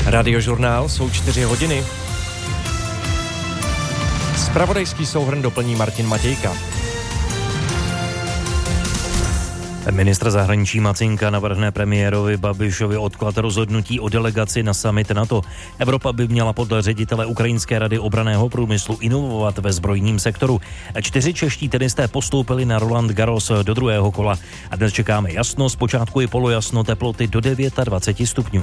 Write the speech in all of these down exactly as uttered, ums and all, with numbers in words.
Radiožurnál, jsou čtyři hodiny. Zpravodajský souhrn doplní Martin Matějka. Ministr zahraničí Macinka navrhne premiérovi Babišovi odklad rozhodnutí o delegaci na summit NATO. Evropa by měla podle ředitele Ukrajinské rady obranného průmyslu inovovat ve zbrojním sektoru. Čtyři čeští tenisté postoupili na Roland Garros do druhého kola. A dnes čekáme jasno, zpočátku i polojasno, teploty do dvacet devět stupňů.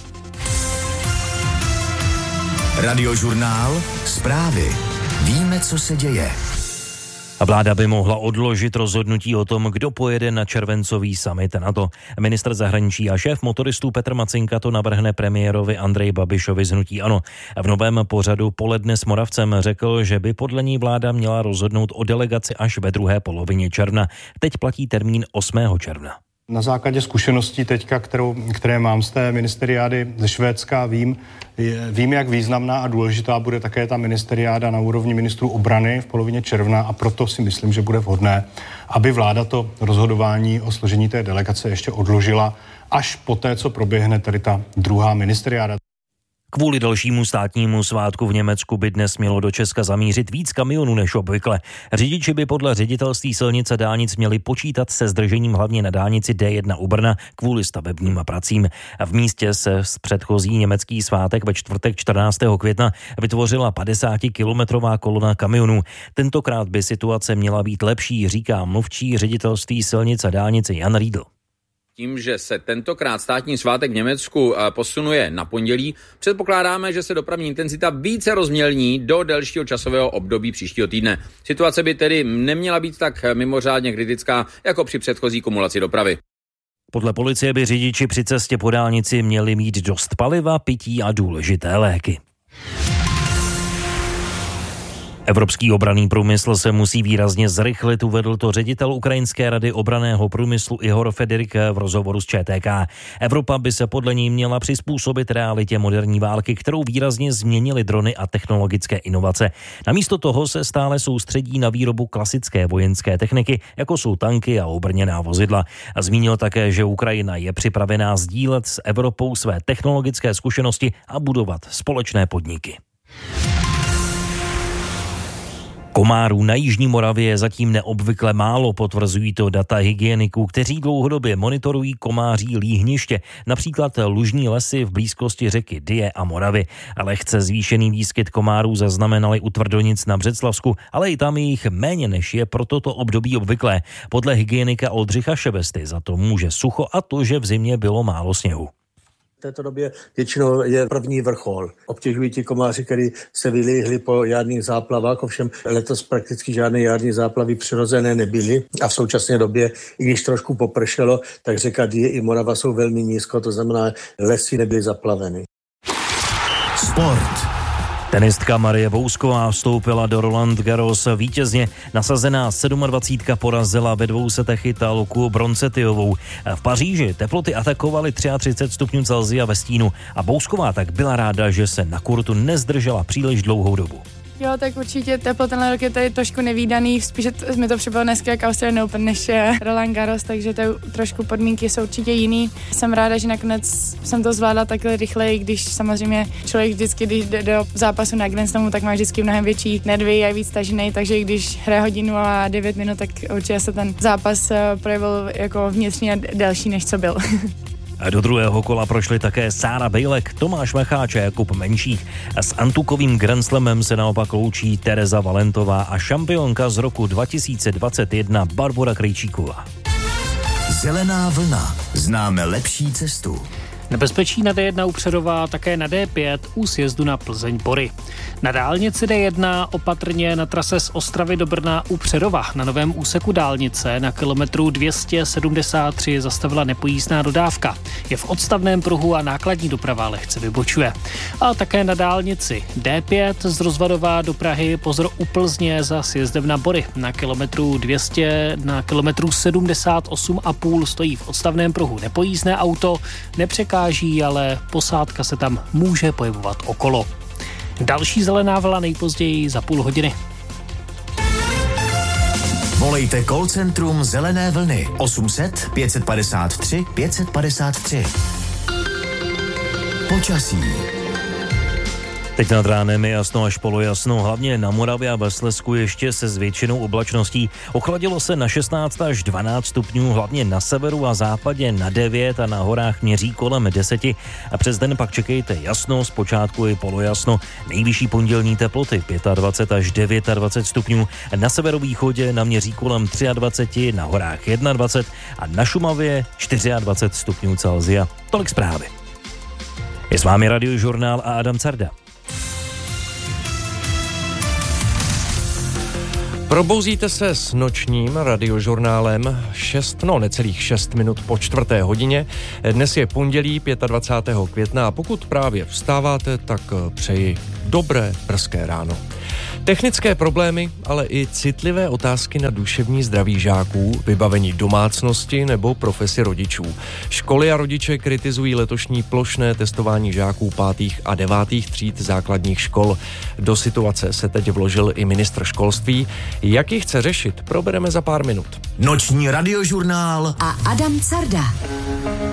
Radiožurnál, zprávy. Víme, co se děje. A vláda by mohla odložit rozhodnutí o tom, kdo pojede na červencový summit NATO. Ministr zahraničí a šéf motoristů Petr Macinka to navrhne premiérovi Andreji Babišovi z hnutí ANO. V novém pořadu Poledne s Moravcem řekl, že by podle ní vláda měla rozhodnout o delegaci až ve druhé polovině června. Teď platí termín osmého června. Na základě zkušeností teďka, kterou, které mám z té ministeriády ze Švédska, vím, vím, jak významná a důležitá bude také ta ministeriáda na úrovni ministrů obrany v polovině června, a proto si myslím, že bude vhodné, aby vláda to rozhodování o složení té delegace ještě odložila až poté, co proběhne tady ta druhá ministeriáda. Kvůli dalšímu státnímu svátku v Německu by dnes mělo do Česka zamířit víc kamionů než obvykle. Řidiči by podle ředitelství silnic a dálnic měli počítat se zdržením hlavně na dálnici D jedna u Brna kvůli stavebním pracím. V místě se z předchozí německý svátek ve čtvrtek čtrnáctého května vytvořila padesátikilometrová kolona kamionů. Tentokrát by situace měla být lepší, říká mluvčí ředitelství silnic a dálnice Jan Riedl. Tím, že se tentokrát státní svátek v Německu posunuje na pondělí, předpokládáme, že se dopravní intenzita více rozmělní do delšího časového období příštího týdne. Situace by tedy neměla být tak mimořádně kritická jako při předchozí kumulaci dopravy. Podle policie by řidiči při cestě po dálnici měli mít dost paliva, pití a důležité léky. Evropský obranný průmysl se musí výrazně zrychlit, uvedl to ředitel Ukrajinské rady obranného průmyslu Ihor Federik v rozhovoru s ČTK. Evropa by se podle ní měla přizpůsobit realitě moderní války, kterou výrazně změnily drony a technologické inovace. Namísto toho se stále soustředí na výrobu klasické vojenské techniky, jako jsou tanky a obrněná vozidla. A zmínil také, že Ukrajina je připravená sdílet s Evropou své technologické zkušenosti a budovat společné podniky. Komárů na jižní Moravě je zatím neobvykle málo, potvrzují to data hygieniků, kteří dlouhodobě monitorují komáří líhniště, například lužní lesy v blízkosti řeky Dyje a Moravy. Lehce zvýšený výskyt komárů zaznamenali u Tvrdonic na Břeclavsku, ale i tam je jich méně, než je pro toto období obvyklé. Podle hygienika Oldřicha Šebesty za to může sucho a to, že v zimě bylo málo sněhu. V této době většinou je první vrchol. Obtěžují ti komáři, kteří se vylíhli po jarních záplavách, ovšem letos prakticky žádné jarní záplavy přirozené nebyly a v současné době, i když trošku popršelo, tak řeka Dyje i Morava jsou velmi nízko, to znamená, lesy nebyly zaplaveny. Sport. Tenistka Marie Bousková vstoupila do Roland Garros vítězně. Nasazená sedmadvacítka porazila ve dvou setech Italku Broncetiovou. V Paříži teploty atakovaly třicet tři stupňů Celsia ve stínu a Bousková tak byla ráda, že se na kurtu nezdržela příliš dlouhou dobu. Jo, tak určitě teplo tenhle rok je tady trošku nevýdaný, spíše t- mi to připadlo dneska jak Australian Open než Roland Garros, takže to trošku podmínky jsou určitě jiný. Jsem ráda, že nakonec jsem to zvládla takhle rychleji, když samozřejmě člověk vždycky, když jde do zápasu na Grand Slamu, tak má vždycky mnohem větší nervy a víc tažený, takže když hraje hodinu a devět minut, tak určitě se ten zápas projevil jako vnitřně delší, než co byl. Do druhého kola prošli také Sára Bejlek, Tomáš Macháč a Jakub Menších. S antukovým Grand Slamem se naopak loučí Tereza Valentová a šampionka z roku dva tisíce dvacet jedna Barbora Krejčíková. Zelená vlna. Známe lepší cestu. Nebezpečí na D jedna u Přerova, také na D pět u sjezdu na Plzeň-Bory. Na dálnici D jedna opatrně na trase z Ostravy do Brna u Přerova. Na novém úseku dálnice na kilometru dvě stě sedmdesát tři zastavila nepojízdná dodávka. Je v odstavném pruhu a nákladní doprava lehce vybočuje. A také na dálnici D pět z Rozvadova do Prahy pozor u Plzně za sjezdem na Bory. Na kilometru dvě stě, na kilometru sedmdesát osm a půl stojí v odstavném pruhu nepojízdné auto, nepřekáží, ale posádka se tam může pohybovat okolo. Další zelená vlna nejpozději za půl hodiny. Volejte call centrum Zelené vlny osm set pět padesát tři pět padesát tři. Počasí. Teď nad ránem je jasno až polojasno, hlavně na Moravě a ve Slezsku ještě se zvětšinou oblačností. Ochladilo se na šestnáct až dvanáct stupňů, hlavně na severu a západě na devět a na horách měří kolem deseti. A přes den pak čekejte jasno, zpočátku i polojasno. Nejvyšší pondělní teploty dvacet pět až dvacet devět stupňů. Na severovýchodě naměří kolem dvacet tři, na horách dvacet jedna a na Šumavě dvacet čtyři stupňů Celsia. Tolik zprávy. Je s vámi Radiožurnál a Adam Carda. Probouzíte se s nočním radiožurnálem šest, no necelých šest minut po čtvrté hodině. Dnes je pondělí dvacátého pátého května a pokud právě vstáváte, tak přeji dobré brzké ráno. Technické problémy, ale i citlivé otázky na duševní zdraví žáků, vybavení domácnosti nebo profesi rodičů. Školy a rodiče kritizují letošní plošné testování žáků pátých a devátých tříd základních škol. Do situace se teď vložil i ministr školství. Jak ji chce řešit, probereme za pár minut. Noční radiožurnál a Adam Carda.